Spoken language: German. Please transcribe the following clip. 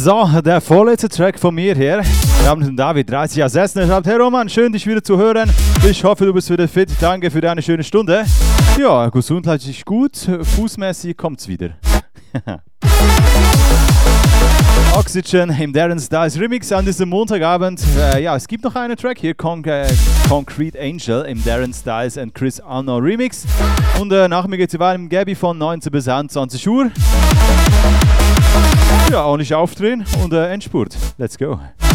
So, der vorletzte Track von mir hier. Wir haben den David 30 Jahre Essen. Er schreibt: Hey Roman, schön dich wieder zu hören. Ich hoffe, du bist wieder fit. Danke für deine schöne Stunde. Ja, gesundheitlich gut, fußmäßig kommt's wieder. Oxygen im Darren Styles Remix an diesem Montagabend. Ja, es gibt noch einen Track hier, Concrete Angel im Darren Styles and Chris Anno Remix. Und nach mir geht es weiter im Gabby von 19 bis 21 Uhr. Ja, auch nicht aufdrehen und Endspurt. Let's go.